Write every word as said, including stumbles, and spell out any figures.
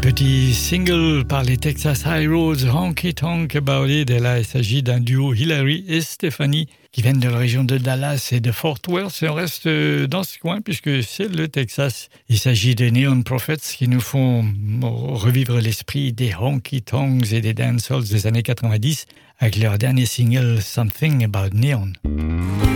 Petit single par les Texas High Roads, Honky Tonk About It. Et là, il s'agit d'un duo Hillary et Stephanie qui viennent de la région de Dallas et de Fort Worth. Et on reste dans ce coin puisque c'est le Texas. Il s'agit de Neon Prophets qui nous font revivre l'esprit des honky tonks et des dancehalls des années quatre-vingt-dix avec leur dernier single Something About Neon.